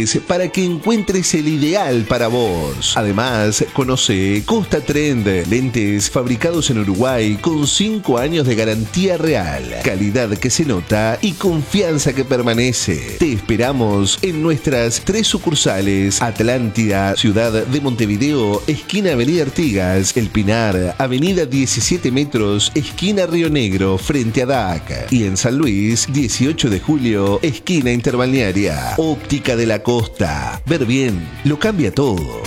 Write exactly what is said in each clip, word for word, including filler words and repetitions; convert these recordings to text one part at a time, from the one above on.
para que encuentres el ideal para vos. Además, conoce Costa Trend, lentes fabricados en Uruguay con cinco años de garantía real, calidad que se nota y confianza que permanece. Te esperamos en nuestras tres sucursales: Atlántida, Ciudad de Montevideo, esquina Avenida Artigas; El Pinar, Avenida diecisiete Metros, esquina Río Negro, frente a D A C; y en San Luis, dieciocho de julio, esquina Interbalnearia. Óptica de la Costa. Ver bien lo cambia todo.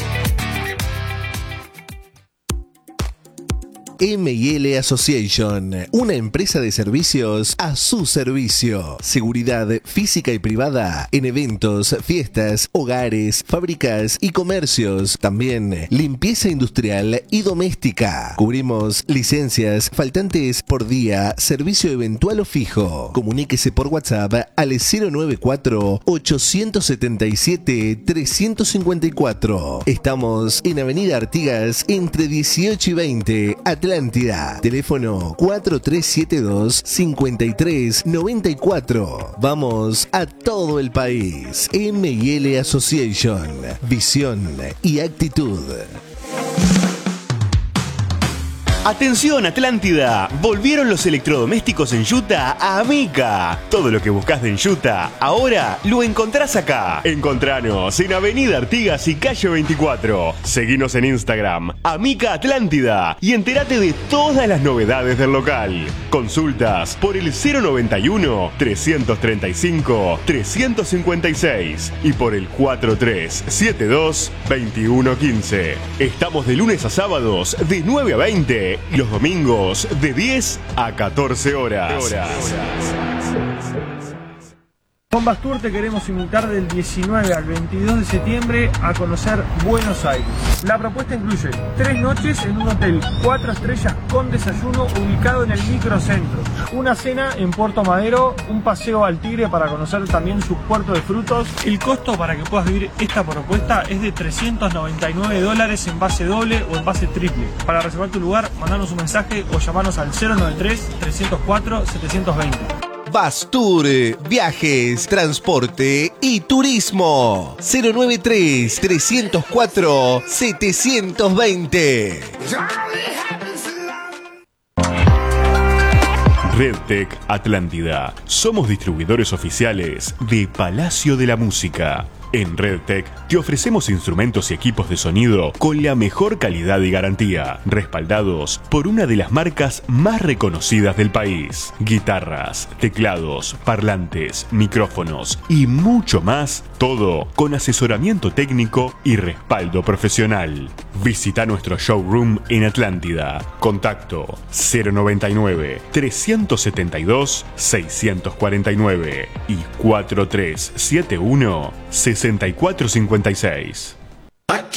M y L Association, una empresa de servicios a su servicio. Seguridad física y privada en eventos, fiestas, hogares, fábricas y comercios. También limpieza industrial y doméstica. Cubrimos licencias faltantes por día, servicio eventual o fijo. Comuníquese por WhatsApp al cero noventa y cuatro, ochocientos setenta y siete, trescientos cincuenta y cuatro. Estamos en Avenida Artigas entre dieciocho y veinte, Atlántida. Teléfono cuatro tres siete dos, cinco tres nueve cuatro. Vamos a todo el país. M y L Association. Visión y actitud. Atención Atlántida, volvieron los electrodomésticos en Utah a Amica. Todo lo que buscas de Utah, ahora lo encontrás acá. Encontranos en Avenida Artigas y Calle veinticuatro. Seguinos en Instagram, Amica Atlántida, y entérate de todas las novedades del local. Consultas por el cero noventa y uno, trescientos treinta y cinco, trescientos cincuenta y seis y por el cuatro tres siete dos, veintiuno quince. Estamos de lunes a sábados de nueve a veinte. Y los domingos de diez a catorce horas. Con Bastur te queremos invitar del diecinueve al veintidós de septiembre a conocer Buenos Aires. La propuesta incluye tres noches en un hotel cuatro estrellas con desayuno ubicado en el microcentro, una cena en Puerto Madero, un paseo al Tigre para conocer también su puerto de frutos. El costo para que puedas vivir esta propuesta es de trescientos noventa y nueve dólares en base doble o en base triple. Para reservar tu lugar, mandanos un mensaje o llamanos al cero noventa y tres, trescientos cuatro, setecientos veinte. Bastur, viajes, transporte y turismo. cero noventa y tres, trescientos cuatro, setecientos veinte. RedTech Atlántida. Somos distribuidores oficiales de Palacio de la Música. En RedTech te ofrecemos instrumentos y equipos de sonido con la mejor calidad y garantía, respaldados por una de las marcas más reconocidas del país. Guitarras, teclados, parlantes, micrófonos y mucho más, todo con asesoramiento técnico y respaldo profesional. Visita nuestro showroom en Atlántida. Contacto cero noventa y nueve, trescientos setenta y dos, seiscientos cuarenta y nueve y cuatro tres siete uno, sesenta y cuatro cincuenta y seis.